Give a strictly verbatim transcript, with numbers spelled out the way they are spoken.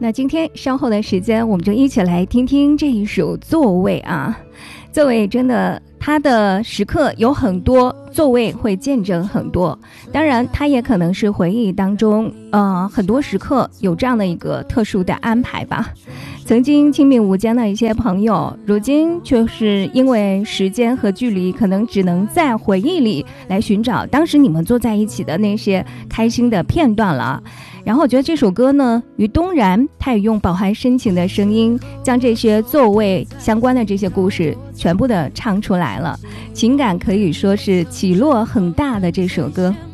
那今天稍后的时间，我们就一起来听听这一首《座位》啊。座位真的，它的时刻有很多，座位会见证很多。当然，它也可能是回忆当中，呃，很多时刻有这样的一个特殊的安排吧。曾经亲密无间的一些朋友，如今却是因为时间和距离，可能只能在回忆里来寻找当时你们坐在一起的那些开心的片段了。然后我觉得这首歌呢，于东然他也用饱含深情的声音，将这些座位相关的这些故事全部的唱出来了，情感可以说是起落很大的这首歌。